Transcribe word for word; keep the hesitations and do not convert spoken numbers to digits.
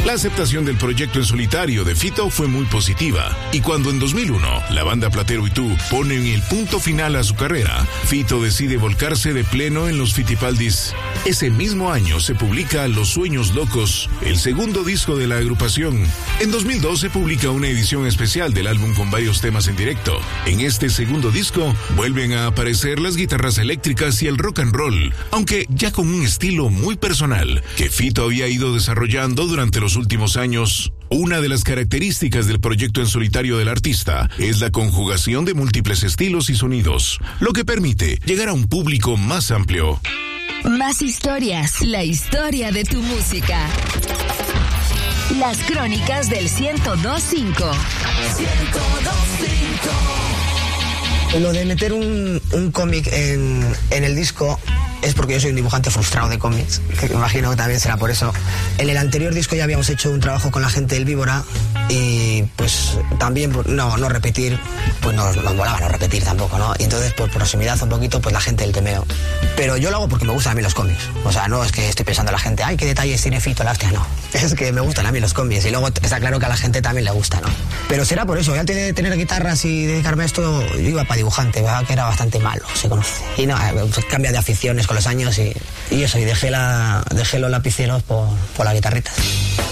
La aceptación del proyecto en solitario de Fito fue muy positiva, y cuando en dos mil uno la banda Platero y Tú ponen el punto final a su carrera, Fito decide volcarse de pleno en los Fitipaldis. Ese mismo año se publica Los Sueños Locos, el segundo disco de la agrupación. En dos mil dos se publica una edición especial del álbum con varios temas en directo. En este segundo disco vuelven a aparecer las guitarras eléctricas y el rock and roll, aunque ya con un estilo muy personal que Fito había ido desarrollando durante los últimos años. Una de las características del proyecto en solitario del artista es la conjugación de múltiples estilos y sonidos, lo que permite llegar a un público más amplio. Más historias, la historia de tu música. Las crónicas del ciento dos punto cinco. ciento dos punto cinco. Lo de meter un, un cómic en, en el disco es porque yo soy un dibujante frustrado de cómics, que imagino que también será por eso. En el anterior disco ya habíamos hecho un trabajo con la gente del Víbora y pues también no, no repetir, pues nos, nos molaba no repetir tampoco, ¿no? Y entonces por proximidad un poquito pues la gente del Temeo. Pero yo lo hago porque me gustan a mí los cómics. O sea, no es que estoy pensando a la gente, ay, qué detalles tiene Fito, la hostia, no. Es que me gustan a mí los cómics y luego está claro que a la gente también le gusta, ¿no? Pero será por eso, antes de tener guitarras y dedicarme a esto, yo iba para dibujante, ¿verdad? Que era bastante malo, se conoce. Y no, pues, cambia de aficiones con los años y, y eso, y dejé, la, dejé los lapiceros por, por la guitarrita.